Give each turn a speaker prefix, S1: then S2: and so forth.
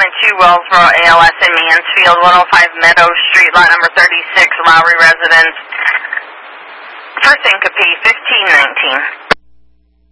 S1: Apartment 2, Wellsboro, ALS in Mansfield, 105 Meadow Street, lot number 36, Lowry residence, for syncope, 1519.